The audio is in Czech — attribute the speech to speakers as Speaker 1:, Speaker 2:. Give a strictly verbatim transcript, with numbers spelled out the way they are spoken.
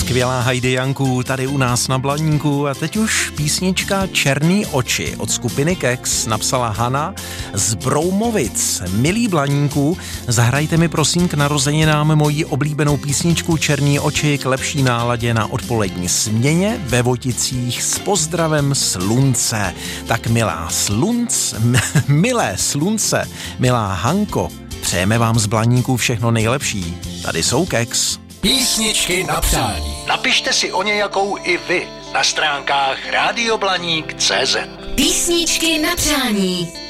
Speaker 1: skvělá Heidi Janku tady u nás na Blaníku a teď už písnička Černý oči od skupiny Kex napsala Hana z Broumovic. Milí Blaníku, zahrajte mi prosím k narozeninám moji oblíbenou písničku Černý oči k lepší náladě na odpolední směně ve Voticích s pozdravem Slunce. Tak milá slunc, milé slunce, milá Hanko, přejeme vám z Blaníku všechno nejlepší. Tady jsou Kex.
Speaker 2: Písničky na přání. Napište si o nějakou i vy na stránkách rádio blaník tečka cé zet.
Speaker 3: Písničky na přání.